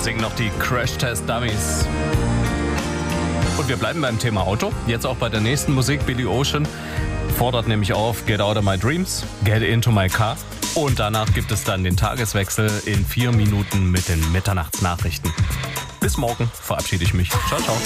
singen noch die Crash Test Dummies. Und wir bleiben beim Thema Auto. Jetzt auch bei der nächsten Musik. Billy Ocean fordert nämlich auf: Get out of my dreams, get into my car. Und danach gibt es dann den Tageswechsel in 4 Minuten mit den Mitternachtsnachrichten. Bis morgen verabschiede ich mich. Ciao, ciao.